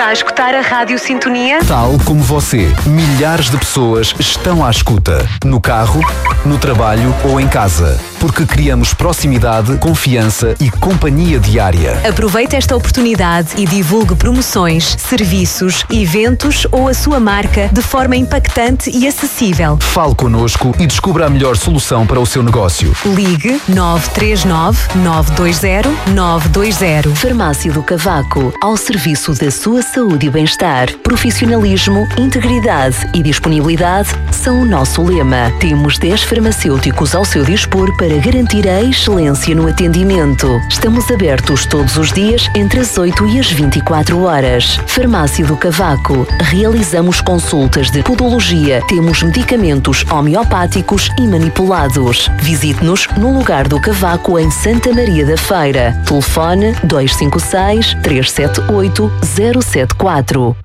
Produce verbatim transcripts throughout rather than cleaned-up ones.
Está a escutar a Rádio Sintonia? Tal como você, milhares de pessoas estão à escuta. No carro, no trabalho ou em casa. Porque criamos proximidade, confiança e companhia diária. Aproveite esta oportunidade e divulgue promoções, serviços, eventos ou a sua marca de forma impactante e acessível. Fale connosco e descubra a melhor solução para o seu negócio. Ligue nove três nove, nove dois zero, nove dois zero. Farmácia do Cavaco, ao serviço da sua saúde e bem-estar. Profissionalismo, integridade e disponibilidade são o nosso lema. Temos dez farmacêuticos ao seu dispor para garantir a excelência no atendimento. Estamos abertos todos os dias entre as oito e as vinte e quatro horas. Farmácia do Cavaco. Realizamos consultas de podologia. Temos medicamentos homeopáticos e manipulados. Visite-nos no lugar do Cavaco em Santa Maria da Feira. Telefone dois cinco seis, três sete oito, zero sete quatro.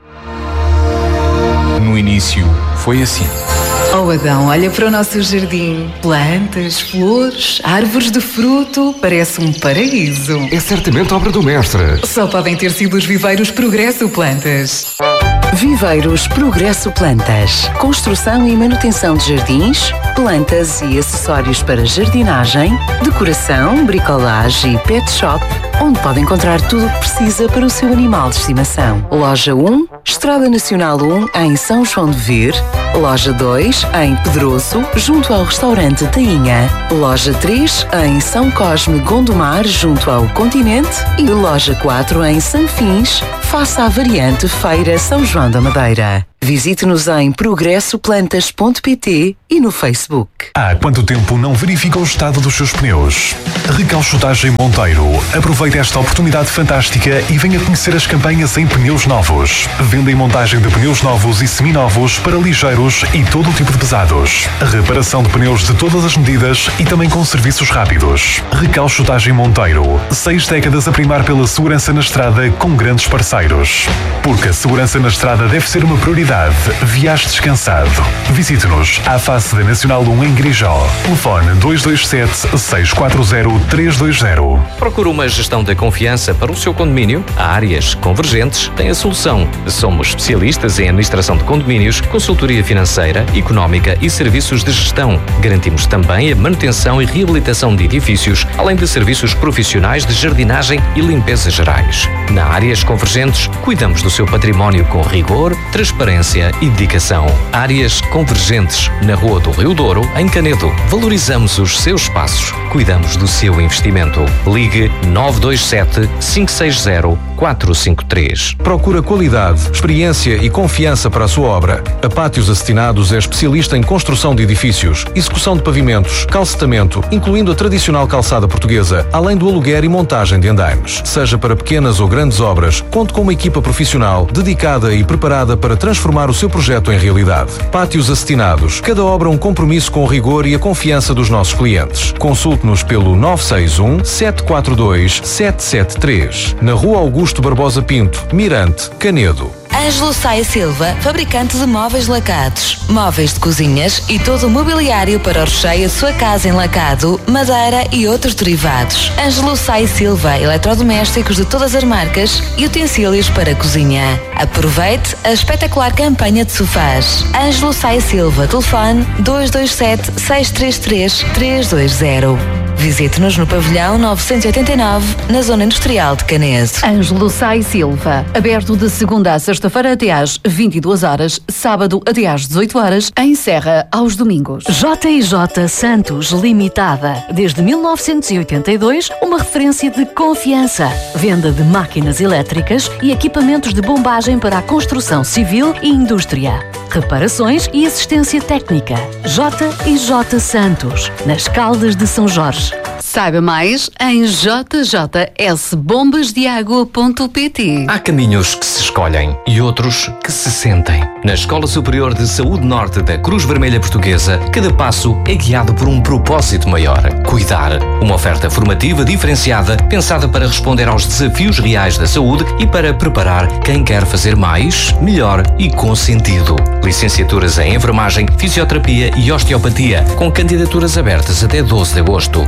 No início foi assim. Oh Adão, olha para o nosso jardim. Plantas, flores, árvores de fruto. Parece um paraíso. É certamente obra do mestre. Só podem ter sido os viveiros Progresso Plantas. Viveiros Progresso Plantas. Construção e manutenção de jardins, plantas e acessórios para jardinagem, decoração, bricolagem e pet shop, onde pode encontrar tudo o que precisa para o seu animal de estimação. Loja um, Estrada Nacional um, em São João de Vir. Loja dois, em Pedroso, junto ao restaurante Tainha. Loja três, em São Cosme Gondomar, junto ao Continente. E loja quatro, em Sanfins, face à variante Feira São João da Madeira. Visite-nos em progresso plantas ponto pt e no Facebook. Há quanto tempo não verifica o estado dos seus pneus? Recalchutagem Monteiro. Aproveite esta oportunidade fantástica e venha conhecer as campanhas em pneus novos. Venda e montagem de pneus novos e seminovos para ligeiros e todo o tipo de pesados. Reparação de pneus de todas as medidas e também com serviços rápidos. Recalchutagem Monteiro. Seis décadas a primar pela segurança na estrada com grandes parceiros. Porque a segurança na estrada deve ser uma prioridade. Viaje descansado. Visite-nos à face da Nacional um em Grijó. Telefone dois dois sete, seis quatro zero, três dois zero. Procura uma gestão de confiança para o seu condomínio? A Áreas Convergentes tem a solução. Somos especialistas em administração de condomínios, consultoria financeira, económica e serviços de gestão. Garantimos também a manutenção e reabilitação de edifícios, além de serviços profissionais de jardinagem e limpeza gerais. Na Áreas Convergentes, cuidamos do seu património com rigor, transparência e dedicação. Áreas Convergentes, na Rua do Rio Douro, em Canedo. Valorizamos os seus espaços. Cuidamos do seu investimento. Ligue nove dois sete, cinco seis zero, quatro cinco três. Procura qualidade, experiência e confiança para a sua obra. A Pátios Acetinados é especialista em construção de edifícios, execução de pavimentos, calcetamento, incluindo a tradicional calçada portuguesa, além do aluguer e montagem de andaimes. Seja para pequenas ou grandes obras, conte com uma equipa profissional dedicada e preparada para transformar o seu projeto em realidade. Pátios Acetinados. Cada obra um compromisso com o rigor e a confiança dos nossos clientes. Consulte-nos pelo nove seis um, sete quatro dois, sete sete três. Na Rua Augusto Barbosa Pinto, Mirante, Canedo. Ângelo Saia Silva, fabricante de móveis lacados, móveis de cozinhas e todo o mobiliário para o recheio de sua casa em lacado, madeira e outros derivados. Ângelo Saia Silva, eletrodomésticos de todas as marcas e utensílios para a cozinha. Aproveite a espetacular campanha de sofás. Ângelo Saia Silva, telefone dois dois sete, seis três três, três dois zero. Visite-nos no pavilhão novecentos e oitenta e nove, na Zona Industrial de Canedo. Ângelo Saia Silva, aberto de segunda a sexta-feira até às vinte e duas horas, sábado até às dezoito horas, em Serra aos domingos. J e J Santos Limitada. Desde mil novecentos e oitenta e dois, uma referência de confiança. Venda de máquinas elétricas e equipamentos de bombagem para a construção civil e indústria. Reparações e assistência técnica. J e J Santos, nas Caldas de São Jorge. Saiba mais em j j s bombas de água ponto p t. Há caminhos que se escolhem e outros que se sentem. Na Escola Superior de Saúde Norte da Cruz Vermelha Portuguesa, cada passo é guiado por um propósito maior: cuidar. Uma oferta formativa diferenciada, pensada para responder aos desafios reais da saúde e para preparar quem quer fazer mais, melhor e com sentido. Licenciaturas em Enfermagem, Fisioterapia e Osteopatia, com candidaturas abertas até doze de agosto. Mestrado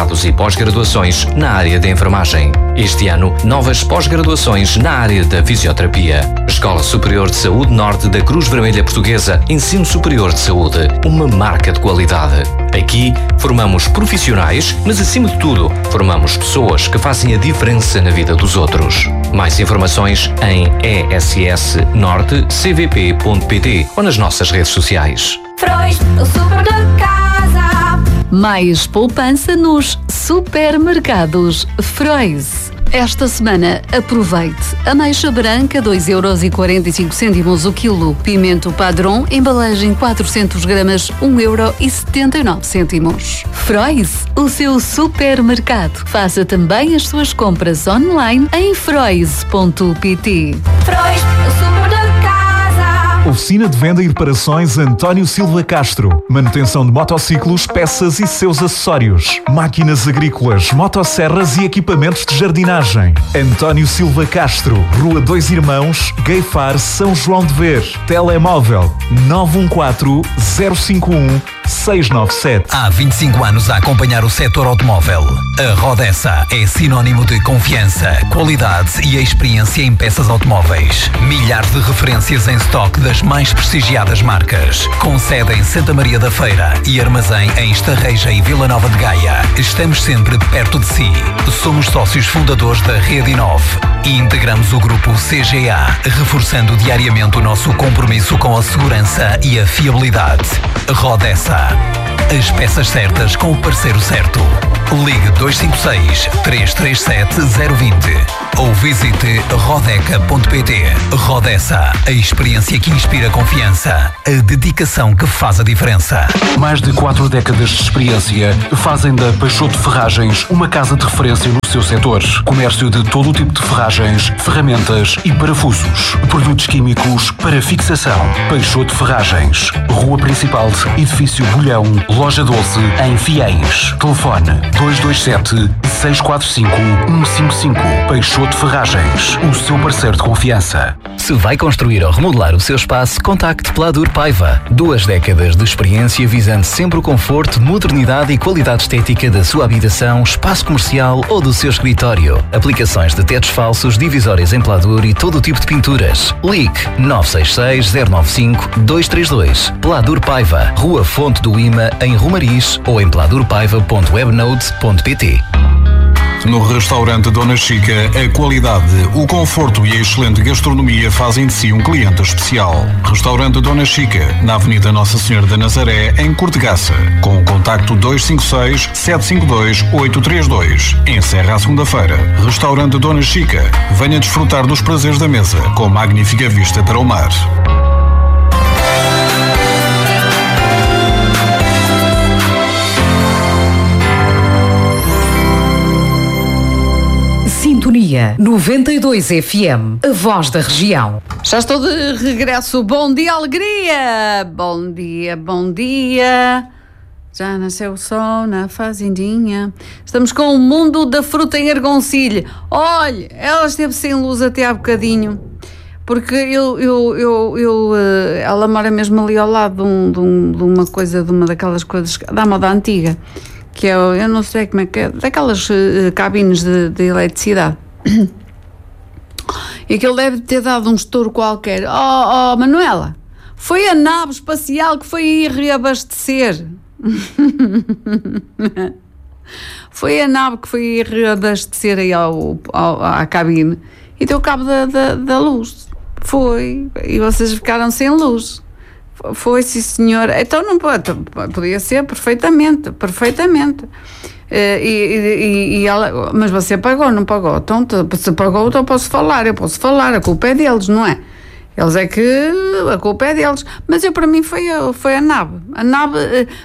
mestrados e pós-graduações na área da enfermagem. Este ano, novas pós-graduações na área da fisioterapia. Escola Superior de Saúde Norte da Cruz Vermelha Portuguesa, Ensino Superior de Saúde, uma marca de qualidade. Aqui, formamos profissionais, mas acima de tudo, formamos pessoas que fazem a diferença na vida dos outros. Mais informações em e s s norte c v p ponto p t ou nas nossas redes sociais. Frois, o super da casa. Mais poupança nos supermercados Frois. Esta semana, aproveite. Ameixa branca, dois euros e quarenta e cinco cêntimos o quilo. Pimento padrão, embalagem quatrocentos gramas, um euro e setenta e nove cêntimos. Frois, o seu supermercado. Faça também as suas compras online em frois ponto p t. Frois, o super da casa. Oficina de Venda e Reparações António Silva Castro. Manutenção de motociclos, peças e seus acessórios. Máquinas agrícolas, motosserras e equipamentos de jardinagem. António Silva Castro, Rua Dois Irmãos, Gueifar, São João de Ver. Telemóvel nove um quatro, zero cinco um, seis nove sete. Há vinte e cinco anos a acompanhar o setor automóvel. A Rodessa é sinónimo de confiança, qualidade e experiência em peças automóveis. Milhares de referências em estoque das mais prestigiadas marcas. Com sede em Santa Maria da Feira e armazém em Estarreja e Vila Nova de Gaia. Estamos sempre perto de si. Somos sócios fundadores da Rede Inove e integramos o grupo C G A, reforçando diariamente o nosso compromisso com a segurança e a fiabilidade. Rodessa. As peças certas com o parceiro certo. Ligue dois cinco seis, três três sete, zero dois zero ou visite rodeca ponto p t. Rodessa, a experiência que inspira confiança, a dedicação que faz a diferença. Mais de quatro décadas de experiência fazem da Peixoto Ferragens uma casa de referência no seu setor. Comércio de todo o tipo de ferragens, ferramentas e parafusos. Produtos químicos para fixação. Peixoto Ferragens. Rua Principal, Edifício Bolhão, Loja doze, em Fiéis. Telefone dois dois sete, seis quatro cinco, um cinco cinco. Peixoto Ferragens, o seu parceiro de confiança. Se vai construir ou remodelar o seu espaço, contacte Pladur Paiva. Duas décadas de experiência visando sempre o conforto, modernidade e qualidade estética da sua habitação, espaço comercial ou do seu escritório. Aplicações de tetos falsos, divisórias em Pladur e todo o tipo de pinturas. Ligue nove seis seis, zero nove cinco, dois três dois. Pladur Paiva, Rua Fonte do Ima, em Romariz ou em pladurpaiva ponto webnodes ponto p t. No restaurante Dona Chica, a qualidade, o conforto e a excelente gastronomia fazem de si um cliente especial. Restaurante Dona Chica, na Avenida Nossa Senhora da Nazaré, em Cortegaça, com o contacto dois cinco seis, sete cinco dois, oito três dois. Encerra à segunda-feira. Restaurante Dona Chica, venha desfrutar dos prazeres da mesa, com magnífica vista para o mar. Sintonia noventa e dois F M, a voz da região. Já estou de regresso. Bom dia, alegria! Bom dia, bom dia! Já nasceu o sol na fazendinha. Estamos com o mundo da fruta em Argoncilho. Olha, ela esteve sem luz até há bocadinho. Porque eu, eu, eu, eu, ela mora mesmo ali ao lado de, um, de, um, de uma coisa, de uma daquelas coisas da moda antiga. Que é, eu não sei como é que é, daquelas uh, cabines de, de eletricidade. E que ele deve ter dado um estouro qualquer. Oh, oh, Manuela, foi a nave espacial que foi ir reabastecer. Foi a nave que foi ir reabastecer aí ao, ao, à cabine e deu cabo da, da, da luz. Foi. E vocês ficaram sem luz. Foi, sim, senhor. Então não pode, podia ser perfeitamente, perfeitamente. E, e, e ela, mas você pagou, não pagou? Então, se pagou, então posso falar, eu posso falar, a culpa é deles, não é? Eles é que a culpa é deles. Mas eu, para mim, foi, foi a nave. A nave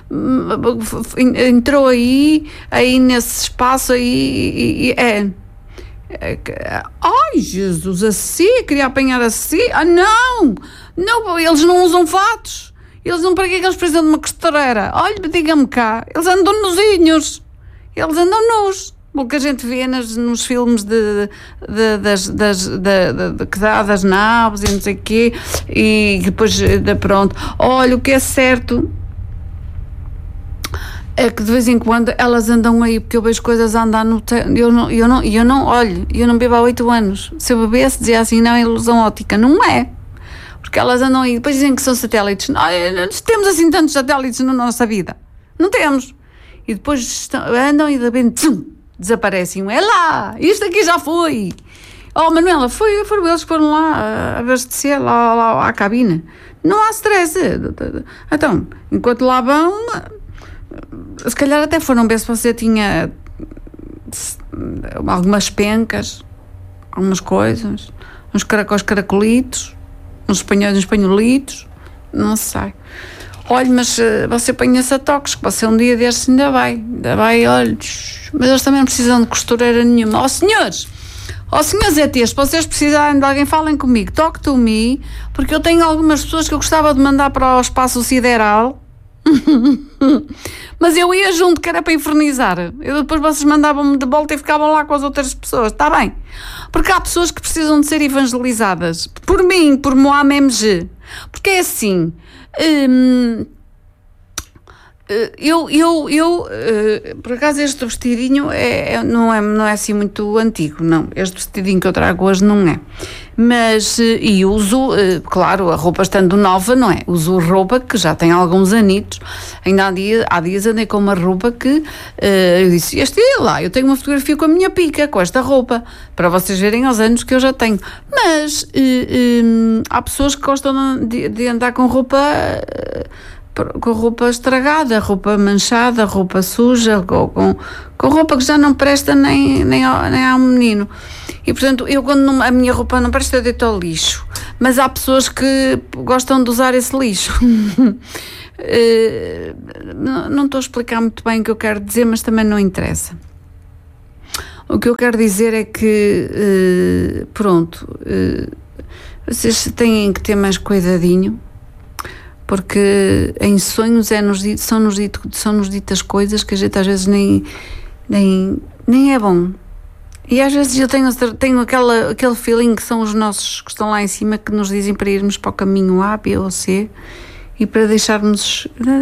entrou aí, aí nesse espaço aí, e, e, é. Ai, Jesus, assim, queria apanhar assim. Ah, não! Não, eles não usam fatos. Eles não, para que é que eles precisam de uma costureira? Olha, diga-me cá, eles andam nuzinhos. Eles andam nus. O que a gente vê nas, nos filmes de, de, das, das, de, de, de, que dá das naves e não sei o quê, e depois, de, pronto. Olha, o que é certo é que de vez em quando elas andam aí, porque eu vejo coisas a andar no te... eu não, eu não, eu não, olho, eu não bebo há oito anos. Se eu bebesse, dizia assim, não é ilusão óptica, não é, porque elas andam aí, depois dizem que são satélites. Não, nós temos assim tantos satélites na nossa vida, não temos, e depois estão, andam e de repente tchum, desaparecem. É lá, isto aqui já foi. Oh, Manuela, foi, foram eles que foram lá abastecer lá, lá à cabine. Não há stress. Então, enquanto lá vão, se calhar até foram ver se você tinha algumas pencas, algumas coisas, uns caracóis caracolitos, uns espanhóis uns espanholitos, não sei. Olha, mas você põe-se a toques, que você um dia destes ainda vai, ainda vai, olha, mas eles também não precisam de costureira nenhuma. Ó oh, senhores, ó oh, senhores E Tês, se vocês precisarem de alguém, falem comigo, talk to me, porque eu tenho algumas pessoas que eu gostava de mandar para o espaço sideral, mas eu ia junto, que era para infernizar. Eu depois vocês mandavam-me de volta e ficavam lá com as outras pessoas, está bem? Porque há pessoas que precisam de ser evangelizadas, por mim, por Moam M G, porque é assim... Hum, eu, eu, eu por acaso este vestidinho é, é, não, é, não é assim muito antigo, não, este vestidinho que eu trago hoje não é, mas e uso, claro, a roupa estando nova, não é, uso roupa que já tem alguns anitos. Ainda há dias, há dias andei com uma roupa que eu disse, este é lá, eu tenho uma fotografia com a minha pica, com esta roupa, para vocês verem aos anos que eu já tenho, mas hum, há pessoas que gostam de, de andar com roupa com roupa estragada, roupa manchada, roupa suja, com, com, com roupa que já não presta nem, nem, ao, nem ao menino. E portanto, eu quando não, a minha roupa não presta, eu deito ao lixo. Mas há pessoas que gostam de usar esse lixo. uh, não, não estou a explicar muito bem o que eu quero dizer, mas também não interessa. O que eu quero dizer é que, uh, pronto, uh, vocês têm que ter mais cuidadinho, porque em sonhos é -nos dito, são-nos dito, são-nos ditas coisas que a gente às vezes nem, nem, nem é bom. E às vezes eu tenho, tenho aquela, aquele feeling que são os nossos que estão lá em cima, que nos dizem para irmos para o caminho A, B ou C, e para deixarmos...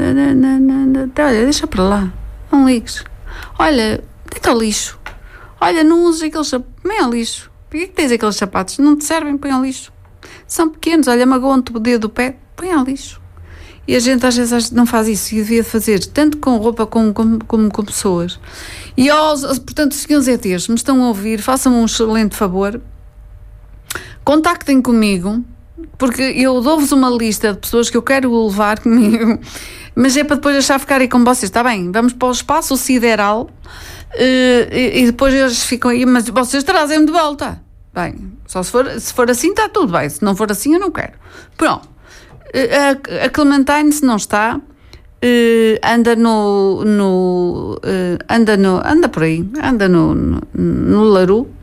Olha, deixa para lá, não ligues. Olha, deita ao lixo. Olha, não uses aqueles sapatos, põe ao lixo. Por que tens aqueles sapatos? Não te servem, põe ao lixo. São pequenos, olha, magoam-te o dedo do pé, põe ao lixo. E a gente às vezes não faz isso, e devia fazer tanto com roupa como, como, como com pessoas. E aos, portanto, senhores E Tês, me estão a ouvir, façam-me um excelente favor, contactem comigo, porque eu dou-vos uma lista de pessoas que eu quero levar comigo, mas é para depois deixar ficar aí com vocês, está bem? Vamos para o espaço sideral, e, e depois eles ficam aí, mas vocês trazem-me de volta. Bem, só se for, se for assim está tudo bem, se não for assim eu não quero. Pronto. A, a Clementine, se não está, uh, anda no, no, uh, anda no, anda por aí, anda no, no, no Laru, uh,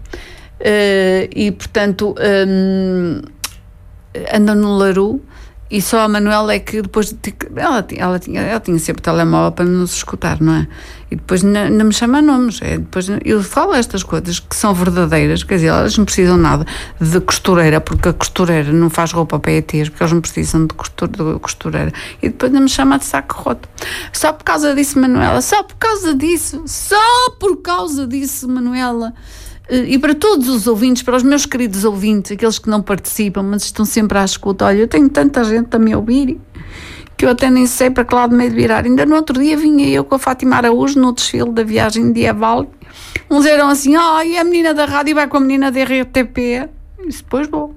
e portanto um, anda no Laru, e só a Manuela é que depois ela, ela, tinha, ela tinha sempre telemóvel para nos escutar, não é? E depois não, não me chama nomes, é, depois eu falo estas coisas que são verdadeiras, quer dizer, elas não precisam nada de costureira, porque a costureira não faz roupa para E Tês, porque eles não precisam de, costura, de costureira, e depois não me chama de saco roto. Só por causa disso, Manuela, só por causa disso, só por causa disso, Manuela. E para todos os ouvintes, para os meus queridos ouvintes, aqueles que não participam, mas estão sempre à escuta, olha, eu tenho tanta gente a me ouvir que eu até nem sei para que lado meio de virar. Ainda no outro dia vinha eu com a Fátima Araújo no desfile da viagem medieval. Uns eram assim, ah, e a menina da rádio vai com a menina da R T P. E depois vou.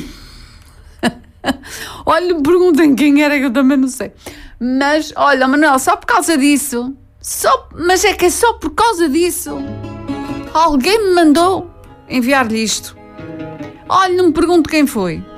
Olha, me perguntem quem era, que eu também não sei. Mas, olha, Manuel, só por causa disso, só, mas é que é só por causa disso, alguém me mandou enviar-lhe isto. Olha, não me pergunto quem foi.